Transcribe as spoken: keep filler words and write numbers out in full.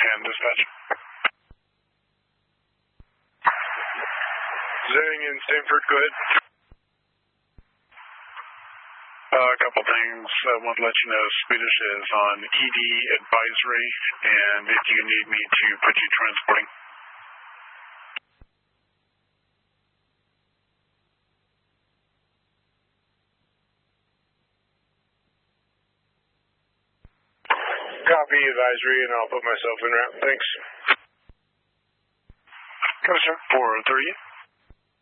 and dispatch. Zing in Stanford, go ahead. Uh, a couple things. I want to let you know Swedish is on E D advisory, and if you need me to put you transporting. Copy advisory, and I'll put myself in route. Thanks. Go, sir. four thirty.